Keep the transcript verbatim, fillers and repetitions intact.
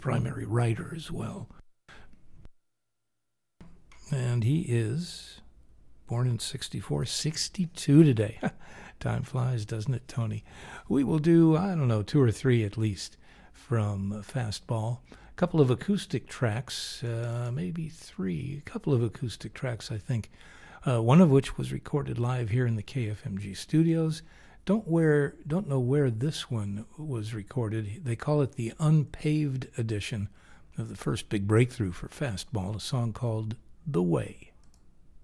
primary writer as well. And he is born in sixty-four, sixty-two today. Time flies, doesn't it, Tony? We will do, I don't know, two or three at least from Fastball. A couple of acoustic tracks, uh, maybe three, a couple of acoustic tracks, I think. Uh, one of which was recorded live here in the K F M G studios. Don't where, don't know where this one was recorded. They call it the Unpaved edition of the first big breakthrough for Fastball, a song called The Way.